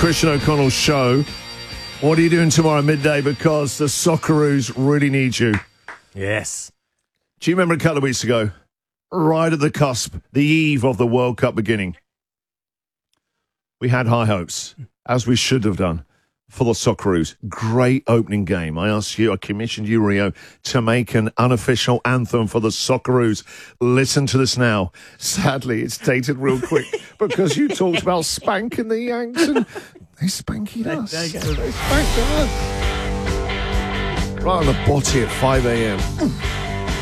Christian O'Connell show. What are you doing tomorrow midday? Because the Socceroos really need you. Yes. Do you remember a couple of weeks ago, right at the cusp, the eve of the World Cup beginning, we had high hopes, as we should have done, for the Socceroos. Great opening game. I commissioned you, Rio, to make an unofficial anthem for the Socceroos. Listen to this now. Sadly, it's dated real quick because you talked about spanking the Yanks and they spanking us. They spanked us. Right on the body at 5 a.m.